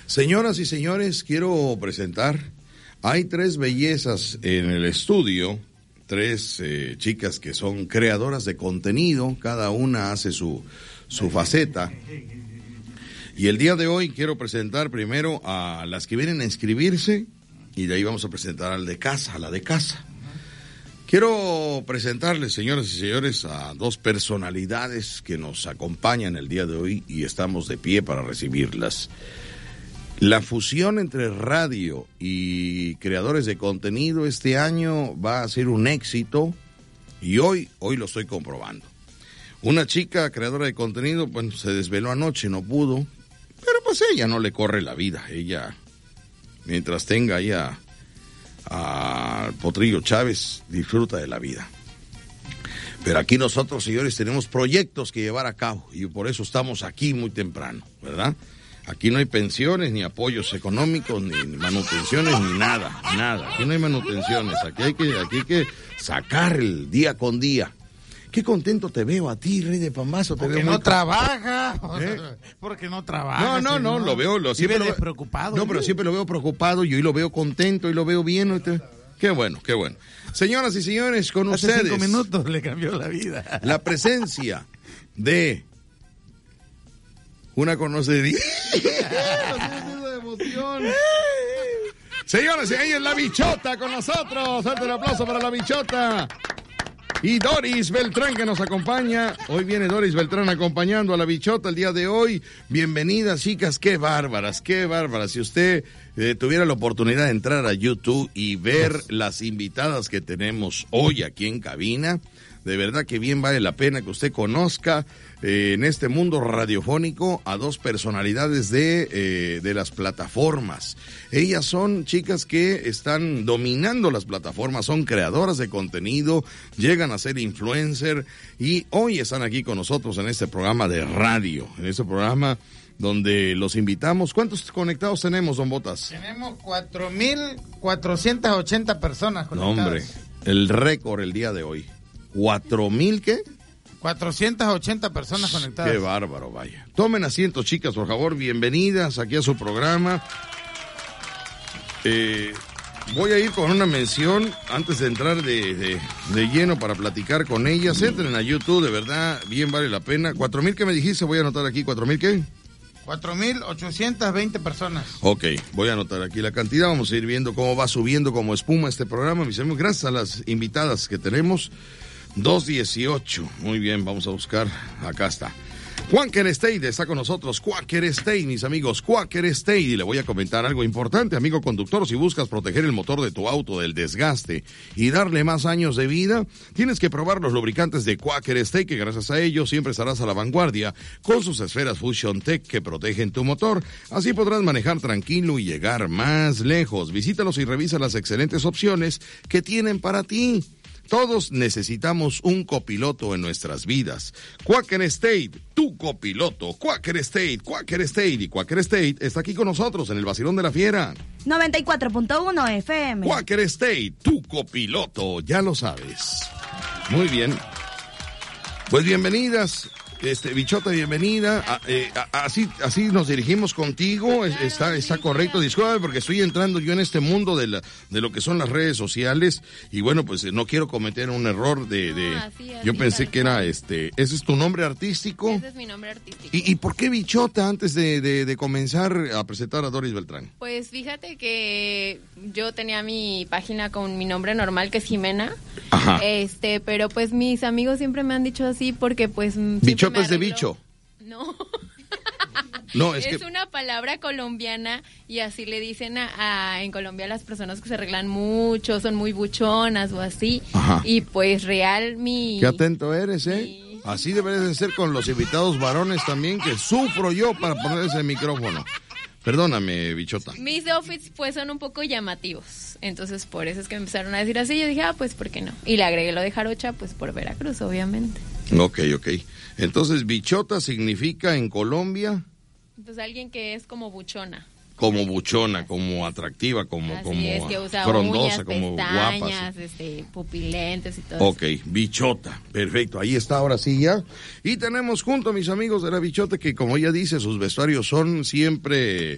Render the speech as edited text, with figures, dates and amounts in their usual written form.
Señoras y señores, quiero presentar, hay 3 bellezas en el estudio, 3 chicas que son creadoras de contenido, cada una hace su faceta. Y el día de hoy quiero presentar primero a las que vienen a inscribirse y de ahí vamos a presentar a la de casa. Quiero presentarles, señoras y señores, a 2 personalidades que nos acompañan el día de hoy y estamos de pie para recibirlas. La fusión entre radio y creadores de contenido este año va a ser un éxito y hoy lo estoy comprobando. Una chica creadora de contenido, bueno, se desveló anoche, no pudo, pero pues ella no le corre la vida. Ella, mientras tenga ahí a Potrillo Chávez, disfruta de la vida. Pero aquí nosotros, señores, tenemos proyectos que llevar a cabo y por eso estamos aquí muy temprano, ¿verdad? Aquí no hay pensiones, ni apoyos económicos, ni manutenciones, ni nada. Aquí no hay manutenciones. Aquí hay que sacar el día con día. Qué contento te veo a ti, Rey de Pambazo. Porque no trabaja. Porque no trabaja. No, lo veo. Siempre vive preocupado. No, pero siempre lo veo preocupado y hoy lo veo contento y lo veo bien. Qué bueno. Señoras y señores, con Hace ustedes. 5 minutos le cambió la vida. La presencia de una conocería. de emoción. Señores, ella es la Bichota con nosotros. Fuerte el aplauso para la Bichota. Y Doris Beltrán que nos acompaña. Hoy viene Doris Beltrán acompañando a la Bichota el día de hoy. Bienvenidas, chicas, qué bárbaras. Si usted tuviera la oportunidad de entrar a YouTube y ver las invitadas que tenemos hoy aquí en cabina, de verdad que bien vale la pena que usted conozca en este mundo radiofónico a 2 personalidades de las plataformas. Ellas son chicas que están dominando las plataformas, son creadoras de contenido, llegan a ser influencer y hoy están aquí con nosotros en este programa de radio, en este programa donde los invitamos. ¿Cuántos conectados tenemos, don Botas? Tenemos 4,480 personas conectadas. No, hombre, el récord el día de hoy. ¿4,000 qué? 480 personas conectadas. Qué bárbaro, vaya. Tomen asiento, chicas, por favor. Bienvenidas aquí a su programa. Voy a ir con una mención antes de entrar de lleno para platicar con ellas. Entren a YouTube, de verdad, bien vale la pena. 4,000, ¿qué me dijiste? Voy a anotar aquí, 4,000, ¿qué? 4,820 personas. Ok, voy a anotar aquí la cantidad. Vamos a ir viendo cómo va subiendo como espuma este programa. Mis amigos, gracias a las invitadas que tenemos. 218. Muy bien, vamos a buscar. Acá está. Quaker State está con nosotros. Quaker State, mis amigos. Quaker State. Y le voy a comentar algo importante, amigo conductor. Si buscas proteger el motor de tu auto del desgaste y darle más años de vida, tienes que probar los lubricantes de Quaker State, que gracias a ellos siempre estarás a la vanguardia con sus esferas Fusion Tech que protegen tu motor. Así podrás manejar tranquilo y llegar más lejos. Visítalos y revisa las excelentes opciones que tienen para ti. Todos necesitamos un copiloto en nuestras vidas. Quaker State, tu copiloto. Quaker State. Y Quaker State está aquí con nosotros en el Vacilón de la Fiera. 94.1 FM. Quaker State, tu copiloto, ya lo sabes. Muy bien. Pues bienvenidas. Bichota, bienvenida. Así nos dirigimos contigo. Está correcto. Discúlpame porque estoy entrando yo en este mundo de lo que son las redes sociales y bueno, pues no quiero cometer un error así, yo pensé que era ¿ese es tu nombre artístico? Ese es mi nombre artístico. ¿Y por qué Bichota antes de comenzar a presentar a Doris Beltrán? Pues fíjate que yo tenía mi página con mi nombre normal, que es Jimena. Ajá. Pero pues mis amigos siempre me han dicho así porque pues Bichota es de bicho. No. No, es una palabra colombiana y así le dicen en Colombia a las personas que se arreglan mucho, son muy buchonas o así. Ajá. Y pues real Qué atento eres, Así deberías de ser con los invitados varones también, que sufro yo para poner ese micrófono. Perdóname, Bichota. Mis outfits pues son un poco llamativos, entonces por eso es que me empezaron a decir así. Yo dije, pues ¿por qué no? Y le agregué lo de jarocha pues por Veracruz, obviamente. Ok. Entonces, Bichota significa en Colombia... Pues alguien que es como buchona. Como buchona, como atractiva, como es que usa frondosa, uñas, como pestañas, guapa. pupilentes y todo Ok, eso. Bichota, perfecto, ahí está, ahora sí ya. Y tenemos junto a mis amigos de la Bichota que, como ella dice, sus vestuarios son siempre